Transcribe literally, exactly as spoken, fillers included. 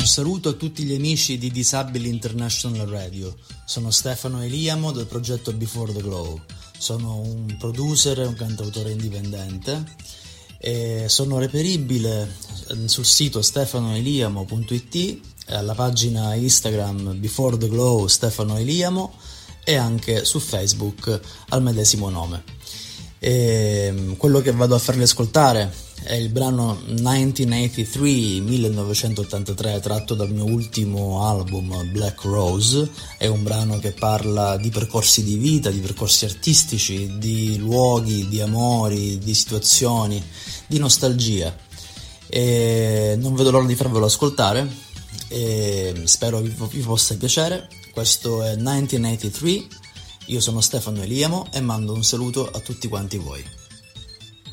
saluto a tutti gli amici di Disabili International Radio. Sono Stefano Eliamo del progetto Before the Glow. Sono un producer e un cantautore indipendente e sono reperibile sul sito stefano eliamo punto it, alla pagina Instagram Before the Glow Stefano Eliamo e anche su Facebook al medesimo nome. E quello che vado a farvi ascoltare è il brano millenovecentottantatré tratto dal mio ultimo album Black Rose. È un brano che parla di percorsi di vita, di percorsi artistici, di luoghi, di amori, di situazioni, di nostalgia, e non vedo l'ora di farvelo ascoltare e spero vi, vi possa piacere. Questo è millenovecentottantatré, io sono Stefano Eliamo e mando un saluto a tutti quanti voi.